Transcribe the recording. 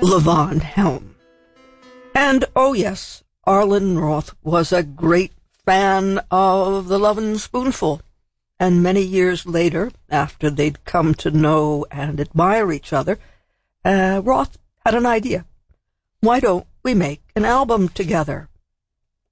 Levon Helm. And, oh yes, Arlen Roth was a great fan of the Lovin' Spoonful. And many years later, after they'd come to know and admire each other, Roth had an idea. Why don't we make an album together?